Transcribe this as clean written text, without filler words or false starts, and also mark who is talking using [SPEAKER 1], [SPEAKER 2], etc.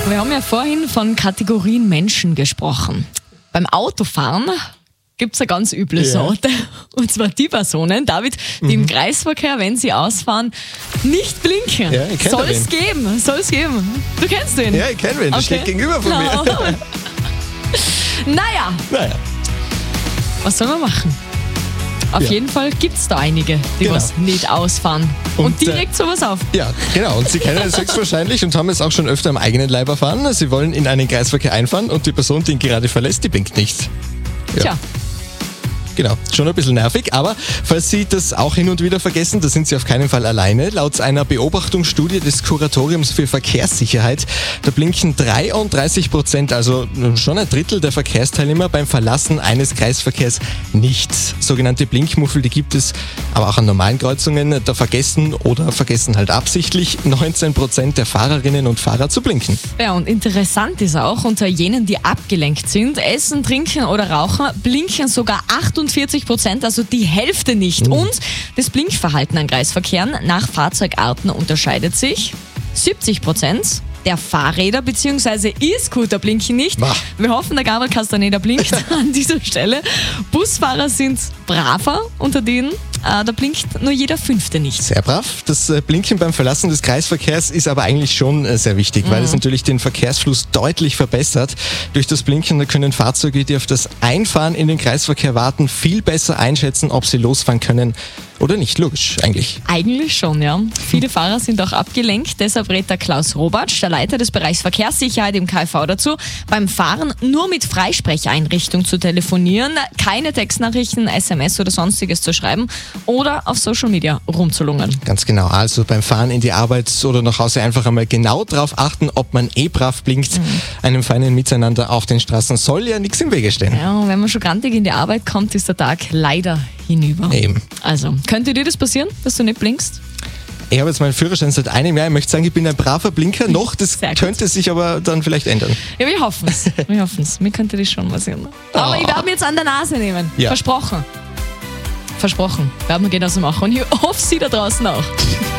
[SPEAKER 1] Wir haben ja vorhin von Kategorien Menschen gesprochen. Beim Autofahren gibt es eine ganz üble Sorte. Und zwar die Personen, David, die im Kreisverkehr, wenn sie ausfahren, nicht blinken.
[SPEAKER 2] Ja, ich kenn
[SPEAKER 1] Soll es
[SPEAKER 2] den.
[SPEAKER 1] geben, soll es geben. Du kennst den?
[SPEAKER 2] Ja, ich kenne wen, der steht gegenüber von mir.
[SPEAKER 1] Naja, was soll man machen? Auf jeden Fall gibt es da einige, die was nicht ausfahren. Und die regt sowas auf.
[SPEAKER 2] Ja, genau. Und Sie kennen es höchstwahrscheinlich und haben es auch schon öfter am eigenen Leib erfahren. Sie wollen in einen Kreisverkehr einfahren und die Person, die ihn gerade verlässt, die blinkt nicht. Ja.
[SPEAKER 1] Tja.
[SPEAKER 2] Genau, schon ein bisschen nervig, aber falls Sie das auch hin und wieder vergessen, da sind Sie auf keinen Fall alleine. Laut einer Beobachtungsstudie des Kuratoriums für Verkehrssicherheit, da blinken 33%, also schon ein Drittel der Verkehrsteilnehmer beim Verlassen eines Kreisverkehrs nicht. Sogenannte Blinkmuffel, die gibt es aber auch an normalen Kreuzungen. Da vergessen halt absichtlich 19% der Fahrerinnen und Fahrer zu blinken.
[SPEAKER 1] Ja, und interessant ist auch, unter jenen, die abgelenkt sind, essen, trinken oder rauchen, blinken sogar 48%, also die Hälfte nicht. Und das Blinkverhalten an Kreisverkehren nach Fahrzeugarten unterscheidet sich. 70% der Fahrräder bzw. E-Scooter blinken nicht. Wir hoffen, der Gabriel Castaneda blinkt an dieser Stelle. Busfahrer sind braver unter denen. Da blinkt nur jeder Fünfte nicht.
[SPEAKER 2] Sehr brav. Das Blinken beim Verlassen des Kreisverkehrs ist aber eigentlich schon sehr wichtig, weil es natürlich den Verkehrsfluss deutlich verbessert. Durch das Blinken, da können Fahrzeuge, die auf das Einfahren in den Kreisverkehr warten, viel besser einschätzen, ob sie losfahren können oder nicht. Logisch, eigentlich.
[SPEAKER 1] Eigentlich schon, ja. Viele Fahrer sind auch abgelenkt. Deshalb rät der Klaus Robatsch, der Leiter des Bereichs Verkehrssicherheit im KV, dazu, beim Fahren nur mit Freisprecheinrichtung zu telefonieren, keine Textnachrichten, SMS oder sonstiges zu schreiben oder auf Social Media rumzulungern.
[SPEAKER 2] Ganz genau. Also beim Fahren in die Arbeit oder nach Hause einfach einmal genau darauf achten, ob man brav blinkt. Einem feinen Miteinander auf den Straßen soll ja nichts im Wege stehen.
[SPEAKER 1] Ja, und wenn man schon grantig in die Arbeit kommt, ist der Tag leider hinüber.
[SPEAKER 2] Eben.
[SPEAKER 1] Also, könnte dir das passieren, dass du nicht blinkst?
[SPEAKER 2] Ich habe jetzt meinen Führerschein seit einem Jahr. Ich möchte sagen, ich bin ein braver Blinker. Noch, das könnte sich aber dann vielleicht ändern.
[SPEAKER 1] Ja, wir hoffen es. Wir hoffen es. Mir könnte das schon passieren. Aber ich werde mir jetzt an der Nase nehmen. Ja. Versprochen. Versprochen. Werden wir genauso machen. Und ich hoffe, Sie da draußen auch.